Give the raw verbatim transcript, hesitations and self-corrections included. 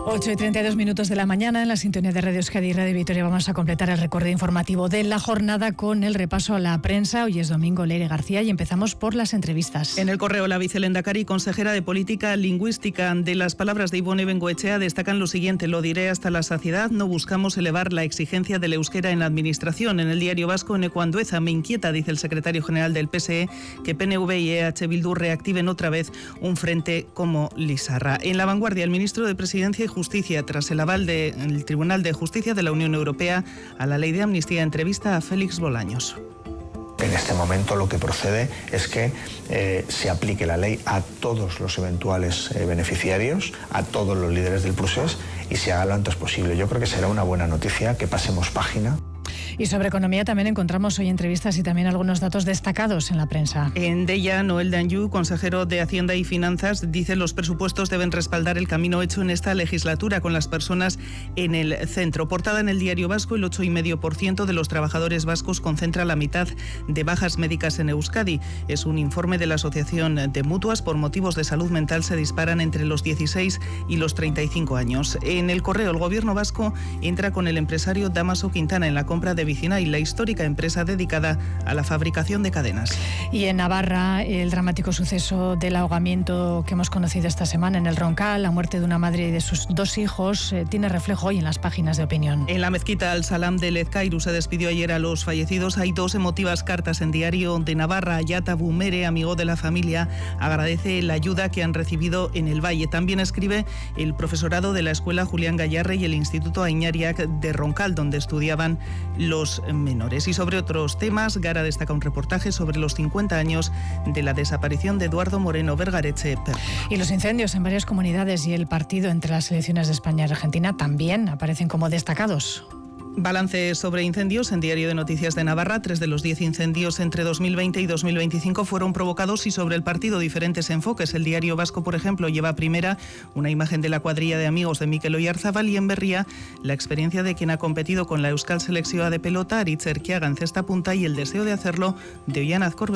ocho y treinta y dos minutos de la mañana en la sintonía de Radio Euskadi y Radio Vitoria. Vamos a completar el recorrido informativo de la jornada con el repaso a la prensa. Hoy es domingo, Leire García, y empezamos por las entrevistas. En el Correo, la vicelehendakari y consejera de Política Lingüística. De las palabras de Ibone Bengoechea destacan lo siguiente: lo diré hasta la saciedad, no buscamos elevar la exigencia del euskera en la administración. En el Diario Vasco, Eneko Andueza: me inquieta, dice el secretario general del P S E, que P N V y E H Bildu reactiven otra vez un frente como Lizarra. En La Vanguardia, el ministro de Presidencia y Justicia, tras el aval del Tribunal de Justicia de la Unión Europea a la ley de amnistía, entrevista a Félix Bolaños. En este momento lo que procede es que eh, se aplique la ley a todos los eventuales eh, beneficiarios, a todos los líderes del procés, y se haga lo antes posible. Yo creo que será una buena noticia que pasemos página. Y sobre economía también encontramos hoy entrevistas y también algunos datos destacados en la prensa. En Deia, Noel Danjou, consejero de Hacienda y Finanzas, dice: los presupuestos deben respaldar el camino hecho en esta legislatura con las personas en el centro. Portada en el Diario Vasco: el ocho coma cinco por ciento de los trabajadores vascos concentra la mitad de bajas médicas en Euskadi. Es un informe de la Asociación de Mutuas. Por motivos de salud mental se disparan entre los dieciséis y los treinta y cinco años. En el Correo, el gobierno vasco entra con el empresario Dámaso Quintana en la compra de Vicinay, la histórica empresa dedicada a la fabricación de cadenas. Y en Navarra, el dramático suceso del ahogamiento que hemos conocido esta semana en el Roncal, la muerte de una madre y de sus dos hijos, eh, tiene reflejo hoy en las páginas de opinión. En la mezquita Al-Salam de Lezcairu se despidió ayer a los fallecidos. Hay dos emotivas cartas en Diario de Navarra. Yata Bumere, amigo de la familia, agradece la ayuda que han recibido en el Valle. También escribe el profesorado de la Escuela Julián Gallarre y el Instituto Añariac de Roncal, donde estudiaban los menores. Y sobre otros temas, Gara destaca un reportaje sobre los cincuenta años de la desaparición de Eduardo Moreno Vergareche. Y los incendios en varias comunidades y el partido entre las selecciones de España y Argentina también aparecen como destacados. Balance sobre incendios en Diario de Noticias de Navarra. Tres de los diez incendios entre dos mil veinte y dos mil veinticinco fueron provocados, y sobre el partido diferentes enfoques. El Diario Vasco, por ejemplo, lleva primera una imagen de la cuadrilla de amigos de Mikel Oyarzábal, y en Berria la experiencia de quien ha competido con la Euskal Selección de pelota, Aritz Erquiaga, en cesta punta, y el deseo de hacerlo de Ollán Azcor.